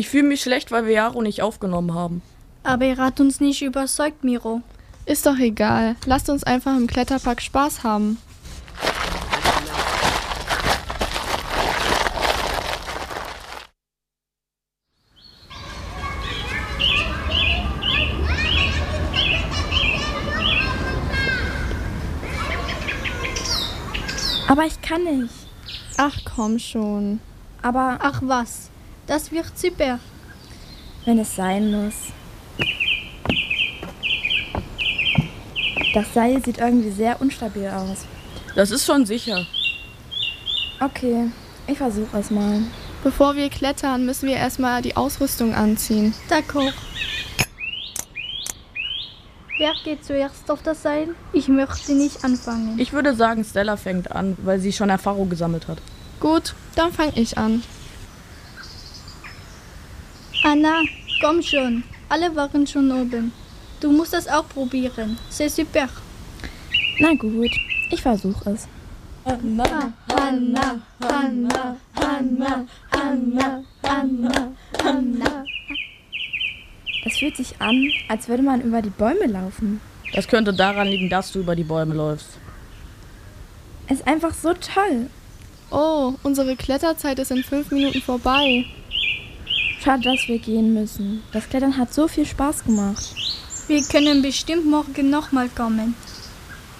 Ich fühle mich schlecht, weil wir Jaro nicht aufgenommen haben. Aber er hat uns nicht überzeugt, Miro. Ist doch egal. Lasst uns einfach im Kletterpark Spaß haben. Aber ich kann nicht. Ach komm schon. Aber Ach was, das wird super. wenn es sein muss. Das Seil sieht irgendwie sehr unstabil aus. Das ist schon sicher. Okay, ich versuche es mal. Bevor wir klettern, müssen wir erstmal die Ausrüstung anziehen. D'accord. Wer geht zuerst auf das Seil? Ich möchte nicht anfangen. Ich würde sagen, Stella fängt an, weil sie schon Erfahrung gesammelt hat. Gut, dann fange ich an. Anna, komm schon. Alle waren schon oben. Du musst das auch probieren. C'est super. Na gut, ich versuche es. Anna, Anna, Anna, Anna, Anna, Anna, Anna. Das fühlt sich an, als würde man über die Bäume laufen. Das könnte daran liegen, dass du über die Bäume läufst. Es ist einfach so toll. Oh, unsere Kletterzeit ist in 5 Minuten vorbei. Schade, dass wir gehen müssen. Das Klettern hat so viel Spaß gemacht. Wir können bestimmt morgen nochmal kommen.